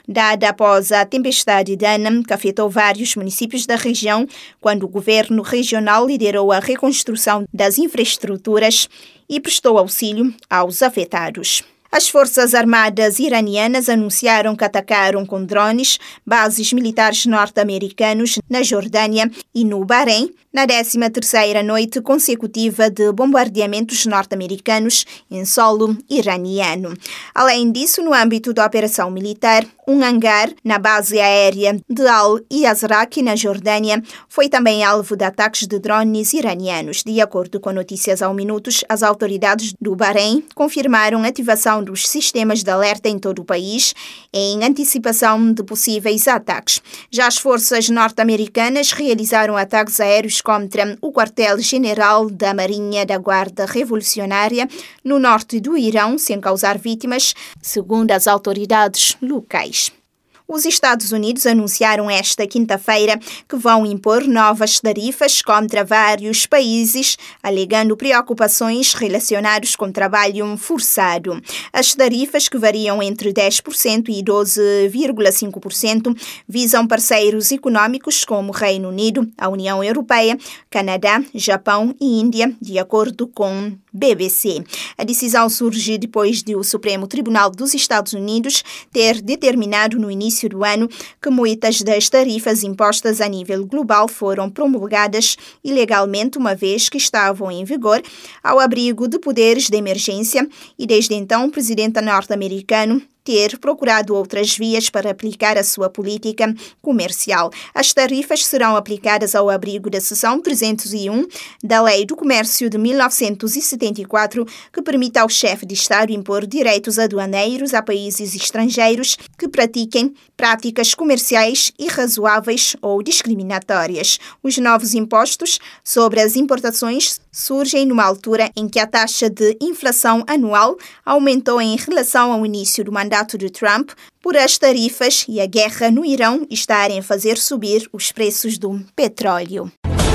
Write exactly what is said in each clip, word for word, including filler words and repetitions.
dada após a tempestade Dana, que afetou vários municípios da região, quando o governo regional liderou a reconstrução das infraestruturas e prestou auxílio aos afetados. As Forças Armadas iranianas anunciaram que atacaram com drones bases militares norte-americanos na Jordânia e no Bahrein, na décima terceira noite consecutiva de bombardeamentos norte-americanos em solo iraniano. Além disso, no âmbito da operação militar, um hangar na base aérea de Al-Yazraq, na Jordânia, foi também alvo de ataques de drones iranianos. De acordo com Notícias ao Minutos, as autoridades do Bahrein confirmaram a ativação dos sistemas de alerta em todo o país em antecipação de possíveis ataques. Já as forças norte-americanas realizaram ataques aéreos contra o quartel-general da Marinha da Guarda Revolucionária no norte do Irão, sem causar vítimas, segundo as autoridades locais. Os Estados Unidos anunciaram esta quinta-feira que vão impor novas tarifas contra vários países, alegando preocupações relacionadas com trabalho forçado. As tarifas, que variam entre dez por cento e doze vírgula cinco por cento, visam parceiros econômicos como Reino Unido, a União Europeia, Canadá, Japão e Índia, de acordo com B B C. A decisão surge depois de o Supremo Tribunal dos Estados Unidos ter determinado no início do ano que muitas das tarifas impostas a nível global foram promulgadas ilegalmente, uma vez que estavam em vigor ao abrigo de poderes de emergência, e desde então o presidente norte-americano ter procurado outras vias para aplicar a sua política comercial. As tarifas serão aplicadas ao abrigo da seção trezentos e um da Lei do Comércio de mil novecentos e setenta e quatro, que permite ao chefe de Estado impor direitos aduaneiros a países estrangeiros que pratiquem práticas comerciais irrazoáveis ou discriminatórias. Os novos impostos sobre as importações surgem numa altura em que a taxa de inflação anual aumentou em relação ao início do mandato de Trump, por as tarifas e a guerra no Irão estarem a fazer subir os preços do petróleo.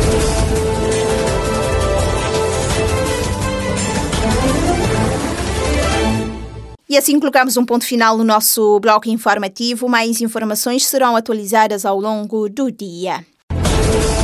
E assim colocamos um ponto final no nosso bloco informativo. Mais informações serão atualizadas ao longo do dia.